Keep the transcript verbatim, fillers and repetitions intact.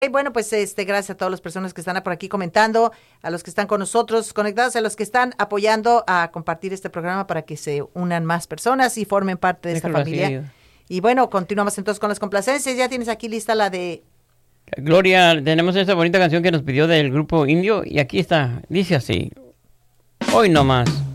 Y bueno, pues este, gracias a todas las personas que están por aquí comentando, a los que están con nosotros conectados, a los que están apoyando a compartir este programa para que se unan más personas y formen parte de esta Déjalo familia. así. Y bueno, continuamos entonces con las complacencias. Ya tienes aquí lista la de... Gloria, tenemos esta bonita canción que nos pidió del grupo Indio y aquí está, dice así, hoy no más.